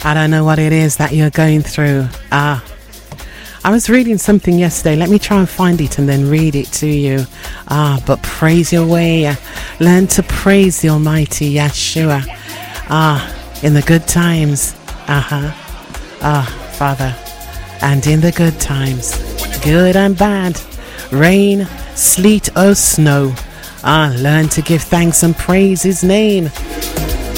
I don't know what it is that you're going through. I was reading something yesterday. Let me try and find it and then read it to you. But praise your way. Learn to praise the Almighty Yeshua. In the good times. Father. And in the good times. Good and bad. Rain, sleet or snow. Learn to give thanks and praise His name.